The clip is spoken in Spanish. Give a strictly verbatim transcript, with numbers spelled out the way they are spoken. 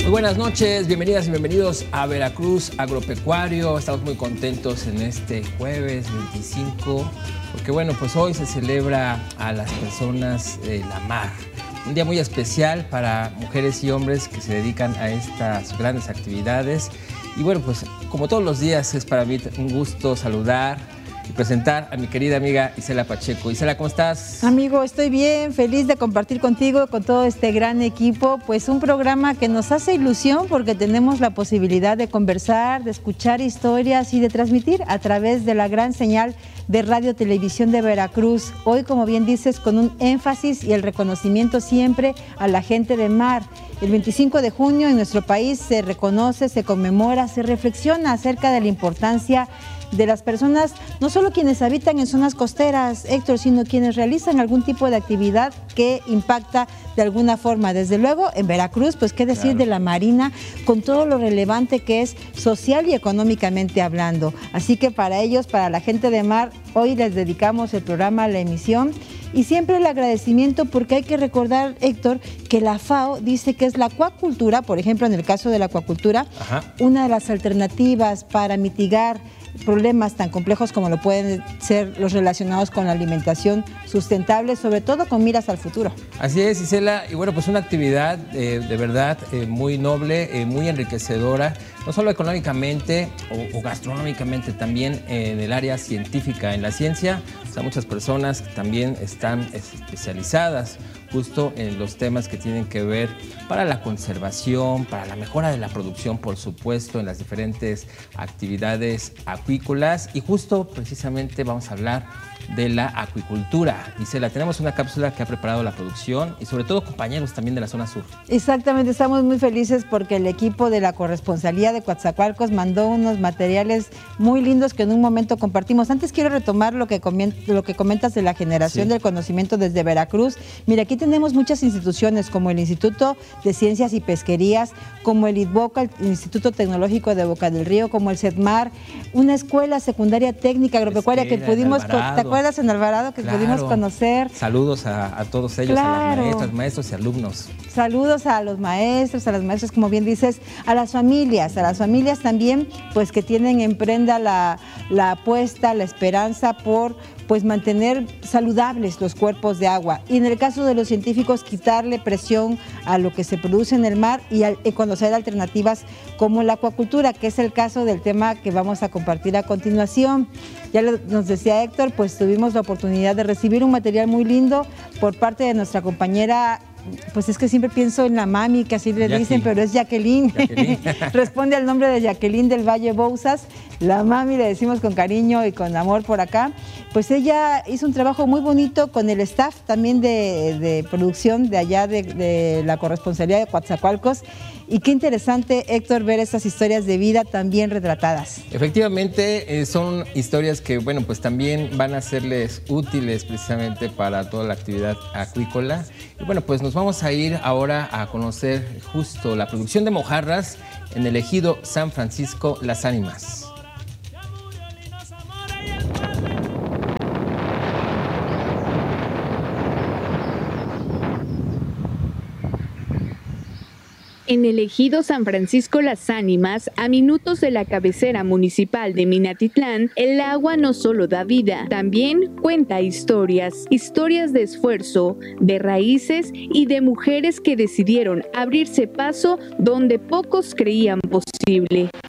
Muy buenas noches, bienvenidas y bienvenidos a Veracruz Agropecuario. Estamos muy contentos en este jueves veinticinco, porque bueno, pues hoy se celebra a las personas de la mar. Un día muy especial para mujeres y hombres que se dedican a estas grandes actividades. Y bueno, pues como todos los días es para mí un gusto saludar y presentar a mi querida amiga Isela Pacheco. Isela, ¿cómo estás? Amigo, estoy bien, feliz de compartir contigo, con todo este gran equipo, pues un programa que nos hace ilusión porque tenemos la posibilidad de conversar, de escuchar historias y de transmitir a través de la gran señal de Radio Televisión de Veracruz. Hoy, como bien dices, con un énfasis y el reconocimiento siempre a la gente de mar. El veinticinco de junio en nuestro país se reconoce, se conmemora, se reflexiona acerca de la importancia de las personas, no solo quienes habitan en zonas costeras, Héctor, sino quienes realizan algún tipo de actividad que impacta de alguna forma. Desde luego, en Veracruz, pues qué decir claro. de la marina, con todo lo relevante que es social y económicamente hablando. Así que para ellos, para la gente de mar, hoy les dedicamos el programa, la emisión. Y siempre el agradecimiento, porque hay que recordar, Héctor, que la FAO dice que es la acuacultura, por ejemplo, en el caso de la acuacultura, Ajá. una de las alternativas para mitigar problemas tan complejos como lo pueden ser los relacionados con la alimentación sustentable, sobre todo con miras al futuro. Así es, Isela, y bueno, pues una actividad eh, de verdad eh, muy noble, eh, muy enriquecedora, no solo económicamente o, o gastronómicamente, también en el área científica, en la ciencia. O sea, muchas personas también están especializadas justo en los temas que tienen que ver para la conservación, para la mejora de la producción, por supuesto, en las diferentes actividades acuícolas. Y justo precisamente vamos a hablar de la acuicultura. Isela, tenemos una cápsula que ha preparado la producción y sobre todo compañeros también de la zona sur. Exactamente, estamos muy felices porque el equipo de la corresponsalía de Coatzacoalcos mandó unos materiales muy lindos que en un momento compartimos. Antes quiero retomar lo que, lo que comentas de la generación sí. del conocimiento desde Veracruz. Mira, aquí tenemos muchas instituciones como el Instituto de Ciencias y Pesquerías, como el ITBOCA, el Instituto Tecnológico de Boca del Río, como el CEDMAR, una escuela secundaria técnica agropecuaria Pesquera, que pudimos... ¿Te acuerdas en Alvarado que claro. pudimos conocer? Saludos a, a todos ellos, claro. a las maestras, maestros y alumnos. Saludos a los maestros, a las maestras, como bien dices, a las familias, a las familias también, pues que tienen en prenda la, la apuesta, la esperanza por pues mantener saludables los cuerpos de agua. Y en el caso de los científicos, quitarle presión a lo que se produce en el mar y, al, y conocer alternativas como la acuacultura, que es el caso del tema que vamos a compartir a continuación. Ya lo, nos decía Héctor, pues tuvimos la oportunidad de recibir un material muy lindo por parte de nuestra compañera. Pues es que siempre pienso en la mami, que así le Jackie. dicen, pero es Jacqueline. Jacqueline. Responde al nombre de Jacqueline del Valle Bouzas. La mami le decimos con cariño y con amor por acá. Pues ella hizo un trabajo muy bonito con el staff también de, de producción de allá de, de la corresponsalía de Coatzacoalcos. Y qué interesante, Héctor, ver estas historias de vida también retratadas. Efectivamente, eh, son historias que, bueno, pues también van a serles útiles precisamente para toda la actividad acuícola. Y bueno, pues nos vamos a ir ahora a conocer justo la producción de mojarras en el ejido San Francisco Las Ánimas. En el ejido San Francisco Las Ánimas, a minutos de la cabecera municipal de Minatitlán, el agua no solo da vida, también cuenta historias, historias de esfuerzo, de raíces y de mujeres que decidieron abrirse paso donde pocos creían posible.